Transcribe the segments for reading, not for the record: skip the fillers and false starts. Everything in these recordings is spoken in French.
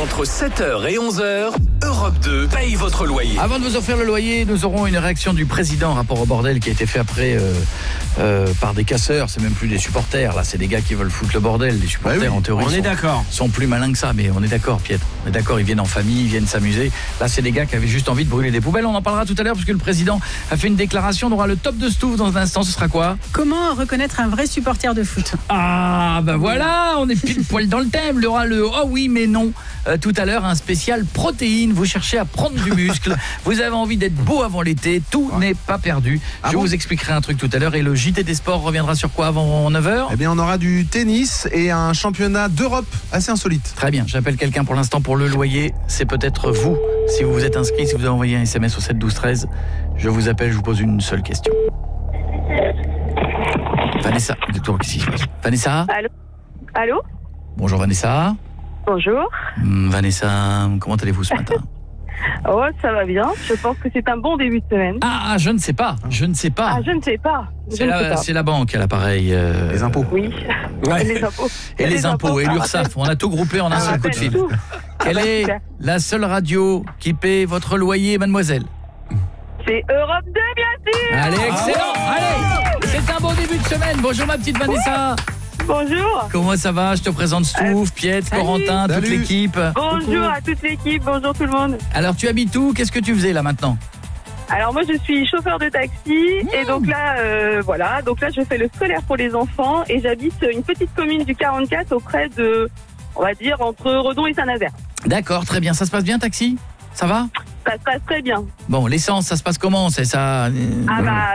Entre 7h et 11h, Europe 2 paye votre loyer. Avant de vous offrir le loyer, nous aurons une réaction du président rapport au bordel qui a été fait après par des casseurs. C'est même plus des supporters, là c'est des gars qui veulent foutre le bordel. Les supporters en théorie sont plus malins que ça, mais on est d'accord Pietre, on est d'accord, ils viennent en famille, ils viennent s'amuser. Là c'est des gars qui avaient juste envie de brûler des poubelles. On en parlera tout à l'heure parce que le président a fait une déclaration. On aura le top de Stouff dans un instant. Ce sera quoi? Comment reconnaître un vrai supporter de foot? Ah ben voilà, on est pile poil dans le thème. Il y aura le oh oui mais non. Tout à l'heure un spécial protéines. Vous cherchez à prendre du muscle, vous avez envie d'être beau avant l'été, tout n'est pas perdu. Je vous expliquerai un truc tout à l'heure. Et le JT des sports reviendra sur quoi avant 9h? Eh bien on aura du tennis et un championnat d'Europe assez insolite. Très bien, j'appelle quelqu'un pour l'instant pour le loyer. C'est peut-être vous, si vous vous êtes inscrit, si vous avez envoyé un SMS au 7 12 13. Je vous appelle, je vous pose une seule question. Vanessa, qu'est-ce qui se passe? Vanessa? Allô? Bonjour Vanessa. Bonjour. Vanessa, comment allez-vous ce matin? Oh, ça va bien. Je pense que c'est un bon début de semaine. Ah, je ne sais pas. Ah, je ne sais pas. C'est la banque à l'appareil. Les impôts. Oui. Ouais. Les impôts. Et les impôts et l'URSSAF. On a tout groupé en un seul coup de fil. Quelle est la seule radio qui paie votre loyer, mademoiselle? C'est Europe 2, bien sûr. Allez, excellent. Allez, c'est un bon début de semaine. Bonjour ma petite Vanessa. Bonjour. Comment ça va? Je te présente Stouff, Pietre, Corentin, toute l'équipe. Bonjour à toute l'équipe, bonjour tout le monde. Alors tu habites où? Qu'est-ce que tu faisais là maintenant? Alors moi je suis chauffeur de taxi et donc là je fais le scolaire pour les enfants et j'habite une petite commune du 44 auprès de, on va dire, entre Redon et Saint-Nazaire. D'accord, très bien. Ça se passe bien taxi? Ça va? Ça se passe très bien. Bon, l'essence, ça se passe comment? C'est ça c'est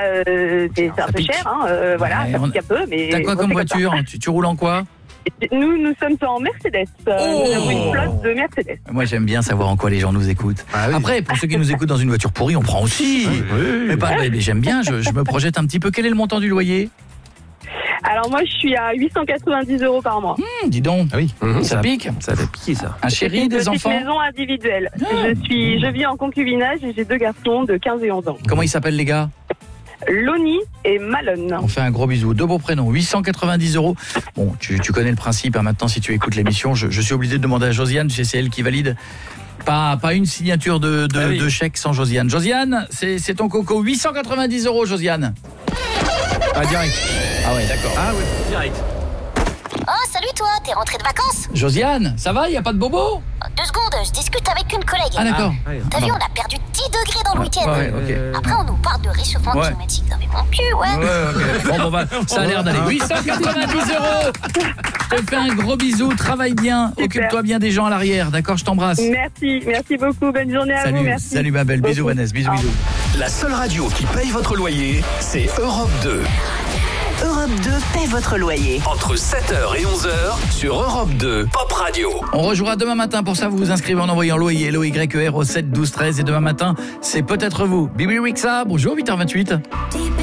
un peu cher, voilà, ça pique un peu. Mais t'as quoi comme voiture? Tu roules en quoi? Nous sommes en Mercedes. Nous avons une flotte de Mercedes. Moi, j'aime bien savoir en quoi les gens nous écoutent. Ah, oui. Après, pour ceux qui nous écoutent dans une voiture pourrie, on prend aussi. Mais j'aime bien, je me projette un petit peu. Quel est le montant du loyer? Alors moi, je suis à 890 € par mois. Dis donc. Ah oui. Ça pique. Ça fait piquer ça. Un chéri, des enfants? Une maison individuelle. Je vis en concubinage et j'ai 2 garçons de 15 et 11 ans. Comment ils s'appellent les gars? Loni et Malone. On fait un gros bisou. 2 beaux prénoms, 890 €. Bon, tu connais le principe. Maintenant, si tu écoutes l'émission, je suis obligé de demander à Josiane, c'est elle qui valide. Pas une signature de chèque sans Josiane. Josiane, c'est ton coco. 890 €, Josiane. Ah, direct. Ah ouais, d'accord. Ah ouais, direct. Oh, salut toi, t'es rentré de vacances? Josiane, ça va? Y a pas de bobo? 2 secondes, je discute avec une collègue. Ah d'accord. T'as vu, on a perdu 10 degrés dans le week-end. Ouais, okay. Après, on nous parle de réchauffement climatique. Non mais mon cul, ouais. Bon, ça a l'air d'aller. 890 €. Je te fais un gros bisou, travaille bien, occupe-toi bien des gens à l'arrière, d'accord? Je t'embrasse. Merci beaucoup, bonne journée à vous, merci. Salut ma belle, bisous Vanessa, bisous. La seule radio qui paye votre loyer, c'est Europe 2. Europe 2 paie votre loyer. Entre 7h et 11h sur Europe 2 Pop Radio. On rejouera demain matin. Pour ça, vous vous inscrivez en envoyant loyer, LOYER au 7 12 13. Et demain matin, c'est peut-être vous. Bibi Wixa, bonjour, 8h28.